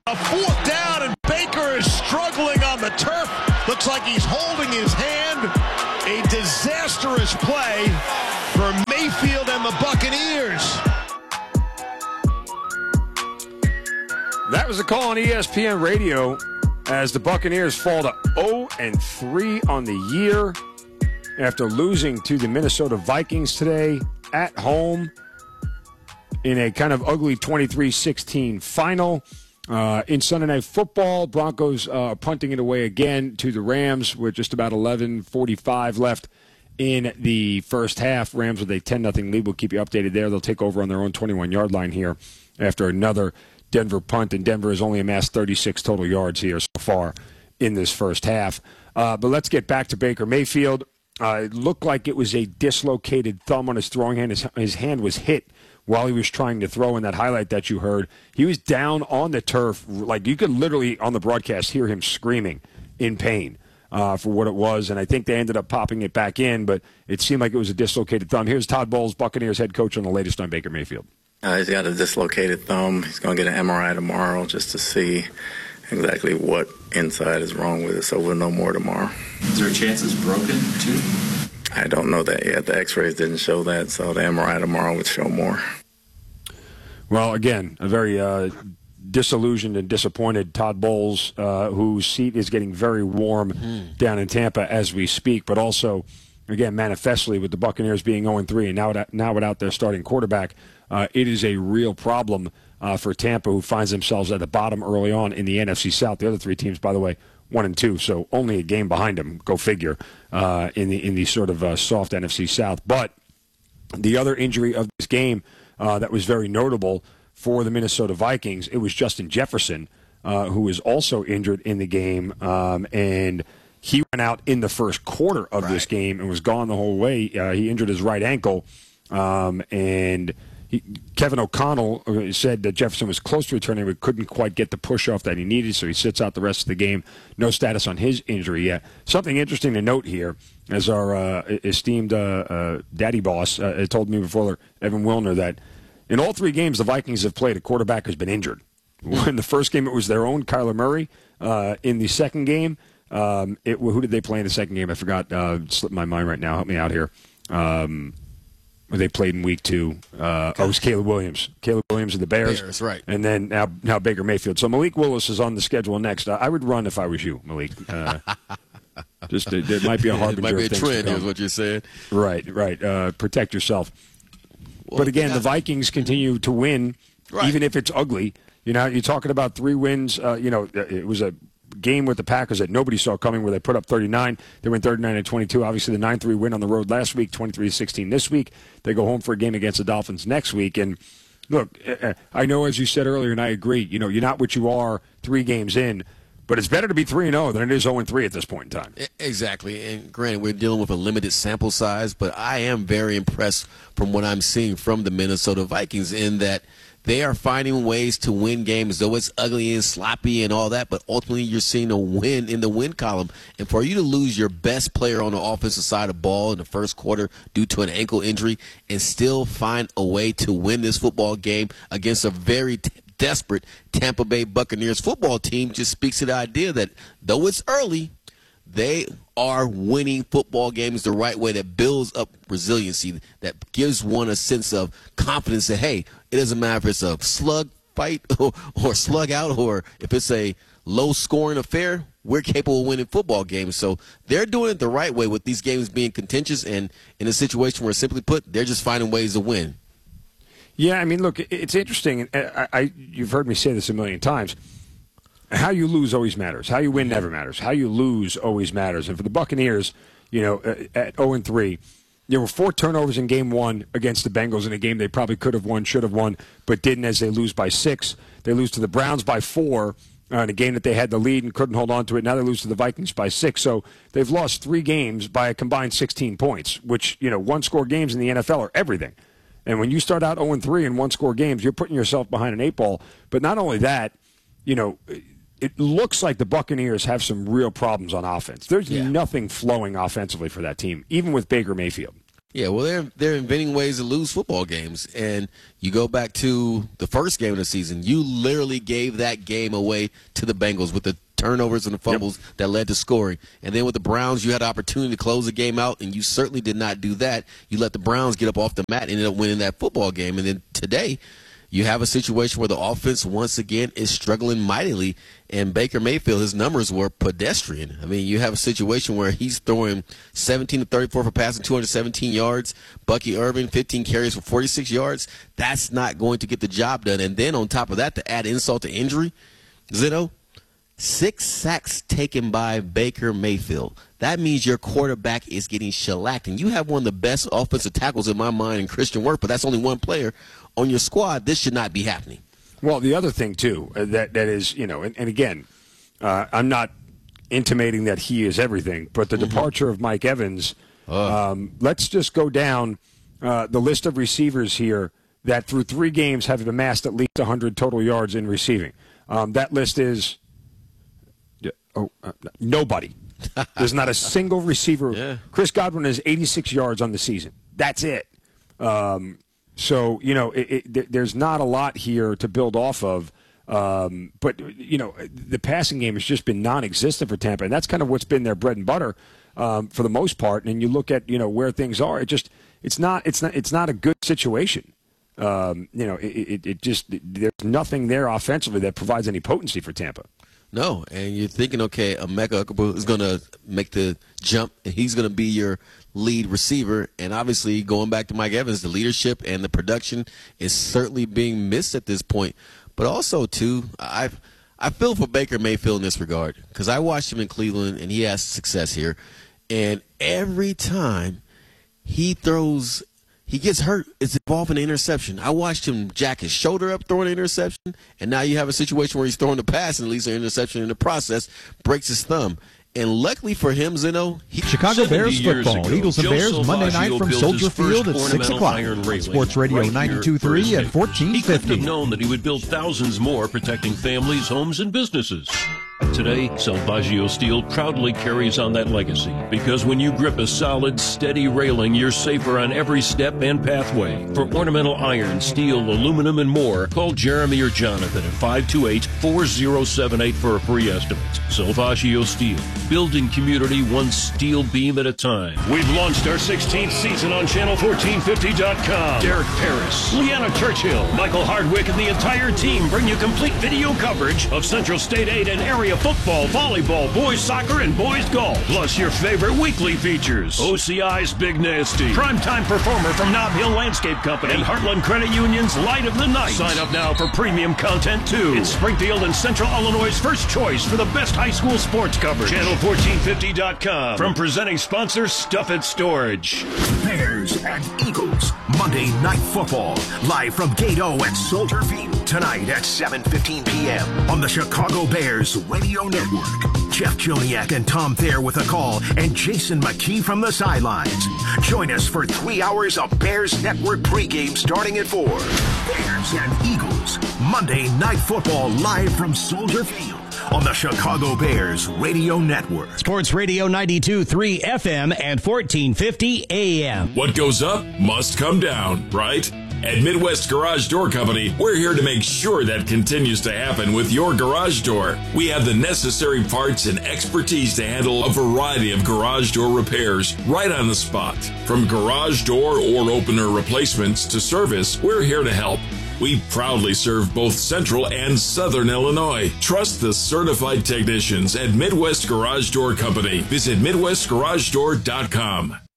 A fourth down, and Baker is struggling on the turf. Looks like he's holding his hand. A disastrous play for Mayfield and the Buccaneers. That was a call on ESPN Radio as the Buccaneers fall to 0-3 on the year after losing to the Minnesota Vikings today at home in a kind of ugly 23-16 final. In Sunday Night Football, Broncos punting it away again to the Rams with just about 11:45 left in the first half. Rams with a 10-0 lead. We'll keep you updated there. They'll take over on their own 21-yard line here after another Denver punt, and Denver has only amassed 36 total yards here so far in this first half. But let's get back to Baker Mayfield. It looked like it was a dislocated thumb on his throwing hand. His hand was hit while he was trying to throw in that highlight that you heard. He was down on the turf. Like, you could literally, on the broadcast, hear him screaming in pain for what it was. And I think they ended up popping it back in, but it seemed like it was a dislocated thumb. Here's Todd Bowles, Buccaneers head coach, on the latest on Baker Mayfield. He's got a dislocated thumb. He's going to get an MRI tomorrow just to see exactly what inside is wrong with it, so we'll know more tomorrow. Is there a chance it's broken, too? I don't know that yet. The x-rays didn't show that, so the MRI tomorrow would show more. Well, again, a very disillusioned and disappointed Todd Bowles, whose seat is getting very warm down in Tampa as we speak, but also, again, manifestly with the Buccaneers being 0-3 and now without their starting quarterback, it is a real problem for Tampa, who finds themselves at the bottom early on in the NFC South. The other three teams, by the way, 1-2, so only a game behind them. Go figure. In the sort of soft NFC South. But the other injury of this game that was very notable for the Minnesota Vikings, it was Justin Jefferson, who was also injured in the game, and he went out in the first quarter of this game and was gone the whole way. He injured his right ankle, and Kevin O'Connell said that Jefferson was close to returning but couldn't quite get the push-off that he needed, so he sits out the rest of the game. No status on his injury yet. Something interesting to note here, as our esteemed daddy boss told me before, Evan Wilner, that in all three games the Vikings have played, a quarterback has been injured. In the first game, it was their own Kyler Murray. In the second game, who did they play in the second game? I forgot. Slipped my mind right now. Help me out here. They played in week 2. It was Caleb Williams. Caleb Williams and the Bears. Right. And then now Baker Mayfield. So Malik Willis is on the schedule next. I would run if I was you, Malik. Just it might be a harbinger. It might be a of things trend, to come. is what you're saying. Right. Protect yourself. Well, but again, the Vikings continue to win, even if it's ugly. You know, you're talking about 3 wins. It was a game with the Packers that nobody saw coming, where they put up 39. They went 39-22. Obviously, the 9-3 win on the road last week, 23-16 this week. They go home for a game against the Dolphins next week. And look, I know, as you said earlier, and I agree, you're not what you are 3 games in, but it's better to be 3-0 than it is 0-3 at this point in time. Exactly. And granted, we're dealing with a limited sample size, but I am very impressed from what I'm seeing from the Minnesota Vikings in that they are finding ways to win games, though it's ugly and sloppy and all that, but ultimately you're seeing a win in the win column. And for you to lose your best player on the offensive side of the ball in the first quarter due to an ankle injury and still find a way to win this football game against a very desperate Tampa Bay Buccaneers football team just speaks to the idea that, though it's early, they are winning football games the right way, that builds up resiliency, that gives one a sense of confidence that, hey, it doesn't matter if it's a slug fight or slug out, or if it's a low-scoring affair, we're capable of winning football games. So they're doing it the right way with these games being contentious, and in a situation where, simply put, they're just finding ways to win. Yeah, I mean, look, it's interesting. You've heard me say this a million times. How you lose always matters. How you win never matters. How you lose always matters. And for the Buccaneers, at 0-3, there were 4 turnovers in game 1 against the Bengals in a game they probably could have won, should have won, but didn't, as they lose by 6. They lose to the Browns by 4 in a game that they had the lead and couldn't hold on to it. Now they lose to the Vikings by 6. So they've lost 3 games by a combined 16 points, which, one-score games in the NFL are everything. And when you start out 0-3 in one-score games, you're putting yourself behind an 8 ball. But not only that, it looks like the Buccaneers have some real problems on offense. There's nothing flowing offensively for that team, even with Baker Mayfield. Yeah, well, they're inventing ways to lose football games. And you go back to the first game of the season, you literally gave that game away to the Bengals with the turnovers and the fumbles that led to scoring. And then with the Browns, you had the opportunity to close the game out, and you certainly did not do that. You let the Browns get up off the mat and ended up winning that football game. And then today, you have a situation where the offense, once again, is struggling mightily. And Baker Mayfield, his numbers were pedestrian. I mean, you have a situation where he's throwing 17 to 34 for passing, 217 yards. Bucky Irving, 15 carries for 46 yards. That's not going to get the job done. And then on top of that, to add insult to injury, Zeno, 6 sacks taken by Baker Mayfield. That means your quarterback is getting shellacked. And you have one of the best offensive tackles in my mind in Christian Work, but that's only one player on your squad. This should not be happening. Well, the other thing, too, that is, and again, I'm not intimating that he is everything, but the departure of Mike Evans, let's just go down the list of receivers here that through 3 games have amassed at least 100 total yards in receiving. That list is nobody. There's not a single receiver. Yeah. Chris Godwin has 86 yards on the season. That's it. So, there's not a lot here to build off of. But, the passing game has just been non-existent for Tampa, and that's kind of what's been their bread and butter for the most part. And you look at, where things are, it's not a good situation. There's nothing there offensively that provides any potency for Tampa. No, and you're thinking, okay, Emeka Okporo is going to make the jump, and he's going to be your lead receiver. And obviously, going back to Mike Evans, the leadership and the production is certainly being missed at this point. But also, too, I feel for Baker Mayfield in this regard because I watched him in Cleveland, and he has success here. And every time he throws – he gets hurt, it's involved in an interception. I watched him jack his shoulder up throwing an interception, and now you have a situation where he's throwing the pass and leaves an interception in the process, breaks his thumb. And luckily for him, Zeno, Chicago Bears football. Eagles and Bears Monday night from Soldier Field at 6 o'clock. Sports Radio 92.3 and 1450. He couldn't have known that he would build thousands more, protecting families, homes, and businesses. Today, Salvaggio Steel proudly carries on that legacy because when you grip a solid, steady railing, you're safer on every step and pathway. For ornamental iron, steel, aluminum, and more, call Jeremy or Jonathan at 528-4078 for a free estimate. Salvaggio Steel, building community one steel beam at a time. We've launched our 16th season on Channel1450.com. Derek Paris, Leanna Churchill, Michael Hardwick, and the entire team bring you complete video coverage of Central State 8 and area football, volleyball, boys soccer, and boys golf. Plus your favorite weekly features. OCI's Big Nasty, primetime performer from Nob Hill Landscape Company, and Heartland Credit Union's Light of the Night. Sign up now for premium content too. It's Springfield and Central Illinois' first choice for the best high school sports coverage. Channel1450.com. From presenting sponsor Stuff It Storage. Bears and Eagles, Monday Night Football, live from Gate O at Soldier Field tonight at 7:15 p.m. on the Chicago Bears Radio Network. Jeff Joniak and Tom Thayer with a call, and Jason McKee from the sidelines. Join us for 3 hours of Bears Network pregame starting at 4. Bears and Eagles, Monday Night Football live from Soldier Field on the Chicago Bears Radio Network. Sports Radio 92.3 FM and 1450 AM. What goes up must come down, right? At Midwest Garage Door Company, we're here to make sure that continues to happen with your garage door. We have the necessary parts and expertise to handle a variety of garage door repairs right on the spot. From garage door or opener replacements to service, we're here to help. We proudly serve both Central and Southern Illinois. Trust the certified technicians at Midwest Garage Door Company. Visit MidwestGarageDoor.com.